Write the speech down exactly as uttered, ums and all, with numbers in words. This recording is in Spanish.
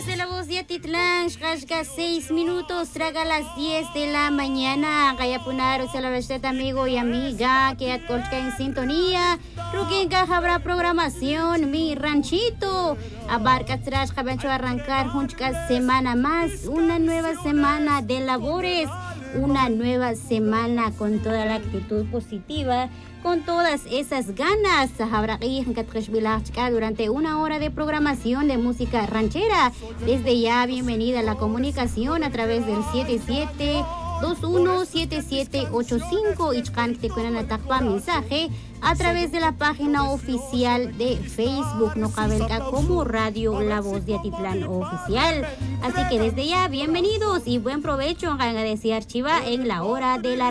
De la voz de Atitlán, Xcaxca, seis minutos, traga las diez de la mañana. Gayapunar, se la usted amigo y amiga que atcolca en sintonía. Ruquinca habrá programación, mi ranchito. Abarca tras cabencho arrancar juntas semana más, una nueva semana de labores, una nueva semana con toda la actitud positiva, con todas esas ganas. Habrá durante una hora de programación de música ranchera. Desde ya, bienvenida a la comunicación a través del siete siete dos uno siete siete ocho cinco y te cuenan atacpa mensaje a través de la página oficial de Facebook, no cabelca como Radio La Voz de Atitlán Oficial. Así que desde ya, bienvenidos y buen provecho en Agradecida Archiva en la hora de la